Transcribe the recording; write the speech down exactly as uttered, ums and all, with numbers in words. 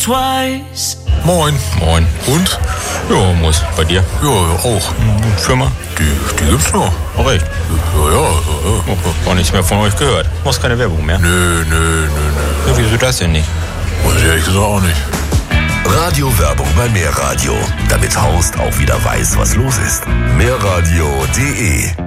twice. Moin. Moin. Und? Ja, muss. Bei dir? Ja, auch. Und Firma? Die, die gibt's noch. Auch recht. Ja, ja, ja. Oh, auch nichts mehr von euch gehört. Machst keine Werbung mehr? Nö, nö, nö, nö. Ja, wieso das denn nicht? Weiß ich ehrlich gesagt auch nicht. Radiowerbung bei Mehrradio, damit Horst auch wieder weiß, was los ist. Mehrradio punkt de